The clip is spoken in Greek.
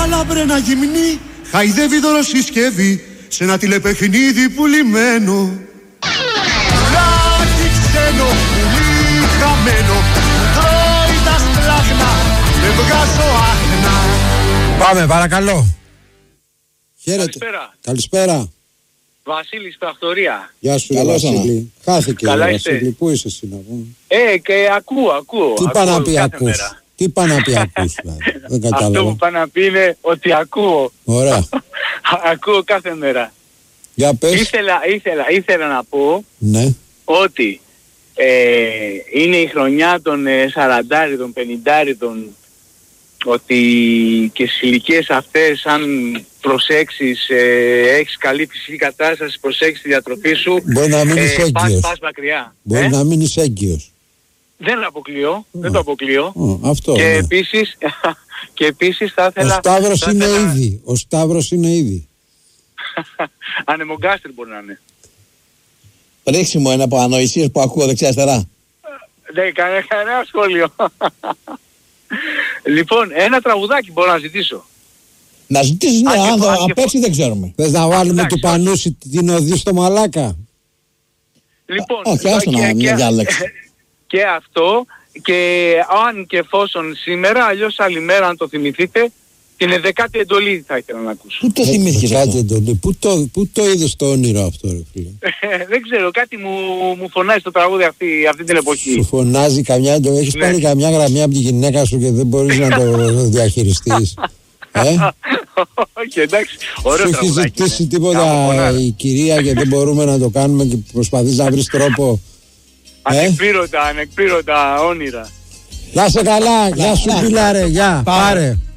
Αλλά βρε να γυμνεί, χαϊδεύει δωροσυσκευή σε ένα τηλεπαιχνίδι πουλημένο. Λάκι ξένο, πουλί χαμένο, τρώει τα σπλάχνα, δεν βγάζω άχνα. Πάμε, παρακαλώ. Χαίρετε. Καλησπέρα. Βασίλης, πρακτορία. Γεια σου, Βασίλη. Χάθηκε, Βασίλη. Πού είσαι εσύ να πούμε? Και ακούω. Τι πάει να πει ακούς? Τι πάει να πει ακούς? Δεν κατάλαβα. Αυτό που πάει να πει είναι ότι ακούω. Ωραία. Ακούω κάθε μέρα. Για πες. Ήθελα να πω, ναι, ότι είναι η χρονιά των 40, των 50, ότι και στις ηλικίες αυτές, αν προσέξεις, έχεις καλή φυσική κατάσταση, προσέξεις τη διατροφή σου, μπορεί να μείνεις έγκυος. Πας μακριά. Μπορεί να μείνεις έγκυος. Δεν το αποκλείω. Αυτό. Και επίσης θα ήθελα... Ο Σταύρος είναι ήδη. Ανεμογκάστρι μπορεί να είναι. Ρίξε μου ένα από ανοησίες που ακούω δεξιά-αριστερά. Δεν κανένα σχόλιο. Λοιπόν, ένα τραγουδάκι μπορώ να ζητήσω. Να ζητήσεις, ναι, απ' έτσι δεν ξέρουμε. Θες να βάλουμε του Πανούση την οδή στο Μαλάκα? Λοιπόν, όχι, άστο να μην διάλεξει. Και αυτό, και αν και εφόσον σήμερα, αλλιώς άλλη μέρα, αν το θυμηθείτε, την 11η εντολή θα ήθελα να ακούσω. Πού το θυμήθηκες αυτό? Πού το είδες το όνειρο αυτό, ρε φίλε? Δεν ξέρω, κάτι μου φωνάζει το τραγούδι αυτή την εποχή. Σου φωνάζει καμιά εντολή? Έχεις πάρει καμιά γραμμή από τη γυναίκα σου και δεν μπορείς να το διαχειριστείς? Όχι, εντάξει, ωραίο τραγουδάκι. Σου έχει ζητήσει τίποτα η κυρία και δεν μπορούμε να το κάνουμε και προσπαθείς να βρεις τρόπο? Ανεκπλήρωτα όνειρα. Να σε καλά, γεια σου φίλα ρε, γεια, πάρε.